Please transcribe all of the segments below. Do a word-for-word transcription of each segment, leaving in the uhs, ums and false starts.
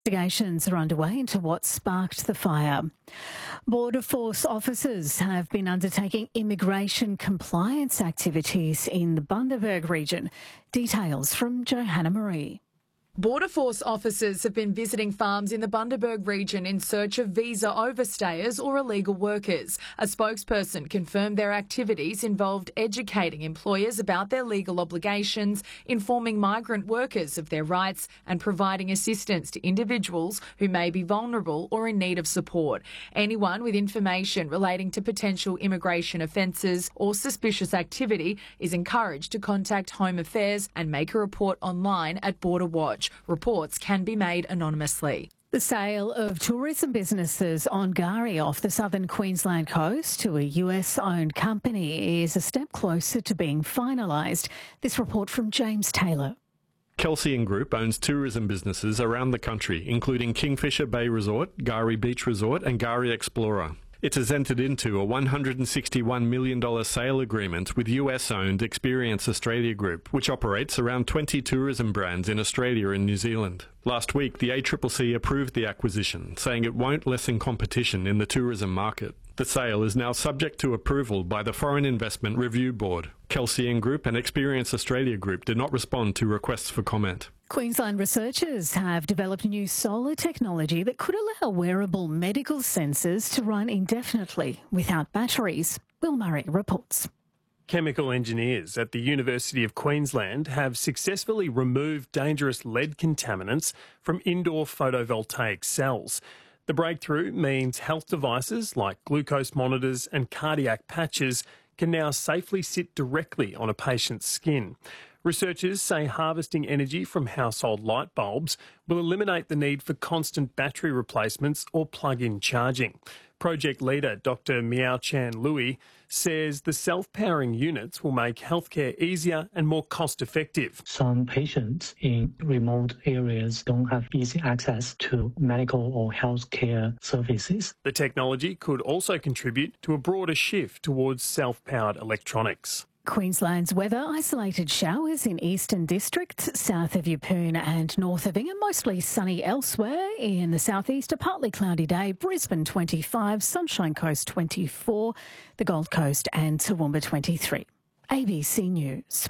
Investigations are underway into what sparked the fire. Border Force officers have been undertaking immigration compliance activities in the Bundaberg region. Details from Johanna Marie. Border Force officers have been visiting farms in the Bundaberg region in search of visa overstayers or illegal workers. A spokesperson confirmed their activities involved educating employers about their legal obligations, informing migrant workers of their rights and providing assistance to individuals who may be vulnerable or in need of support. Anyone with information relating to potential immigration offences or suspicious activity is encouraged to contact Home Affairs and make a report online at Border Watch. Reports can be made anonymously. The sale of tourism businesses on K'gari off the southern Queensland coast to a U S-owned company is a step closer to being finalised. This report from James Taylor. Kelsian Group owns tourism businesses around the country, including Kingfisher Bay Resort, K'gari Beach Resort and K'gari Explorer. It has entered into a one hundred sixty-one million dollars sale agreement with U S-owned Experience Australia Group, which operates around twenty tourism brands in Australia and New Zealand. Last week, the A C C C approved the acquisition, saying it won't lessen competition in the tourism market. The sale is now subject to approval by the Foreign Investment Review Board. Kelsian Group and Experience Australia Group did not respond to requests for comment. Queensland researchers have developed new solar technology that could allow wearable medical sensors to run indefinitely without batteries. Will Murray reports. Chemical engineers at the University of Queensland have successfully removed dangerous lead contaminants from indoor photovoltaic cells. The breakthrough means health devices like glucose monitors and cardiac patches can now safely sit directly on a patient's skin. Researchers say harvesting energy from household light bulbs will eliminate the need for constant battery replacements or plug-in charging. Project leader Doctor Miao Chan Lui says the self-powering units will make healthcare easier and more cost-effective. Some patients in remote areas don't have easy access to medical or healthcare services. The technology could also contribute to a broader shift towards self-powered electronics. Queensland's weather: isolated showers in eastern districts, south of Yeppoon and north of Ingham, mostly sunny elsewhere. In the southeast, a partly cloudy day. Brisbane twenty-five, Sunshine Coast twenty-four, the Gold Coast and Toowoomba twenty-three. A B C News.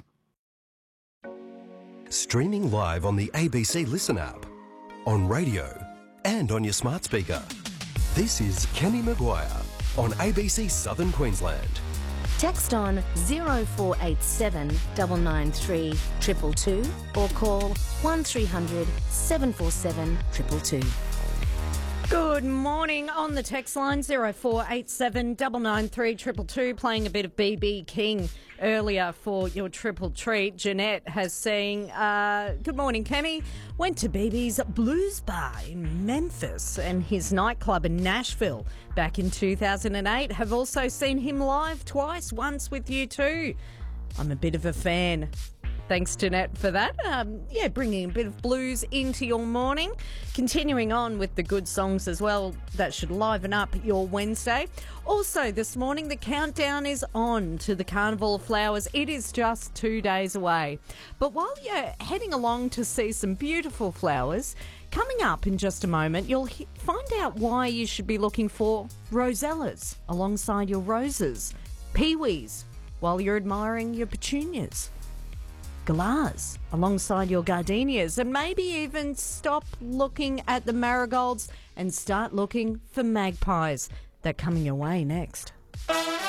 Streaming live on the A B C Listen app, on radio and on your smart speaker. This is Kenny Maguire on A B C Southern Queensland. Text on zero four eight seven nine nine three two two two or call one three hundred seven four seven two two two. Good morning. On the text line zero four eight seven nine nine three two two two, playing a bit of B B King earlier for your triple treat. Jeanette has saying, uh, good morning, Kemi. Went to B B's Blues Bar in Memphis and his nightclub in Nashville back in two thousand eight. Have also seen him live twice, once with you too. I'm a bit of a fan. Thanks, Jeanette, for that. Um, yeah, bringing a bit of blues into your morning. Continuing on with the good songs as well, that should liven up your Wednesday. Also, this morning, the countdown is on to the Carnival of Flowers. It is just two days away. But while you're heading along to see some beautiful flowers, coming up in just a moment, you'll he- find out why you should be looking for rosellas alongside your roses, peewees while you're admiring your petunias, galahs alongside your gardenias, and maybe even stop looking at the marigolds and start looking for magpies. They're coming your way next.